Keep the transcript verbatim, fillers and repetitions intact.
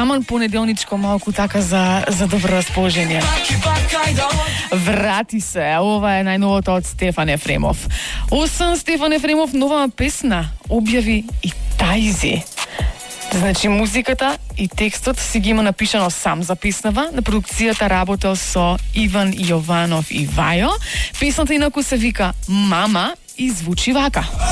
Таман понеделничко малку така за, за добро расположение. Врати се, ова е најновото од Стефан Ефремов. Освен Стефан Ефремов, нова песна објави и Тајзи. Значи, музиката и текстот си ги има напишано сам за песнава. На продукцијата работел со Иван Јованов и Вајо. Песната инаку се вика Мама и звучи вака.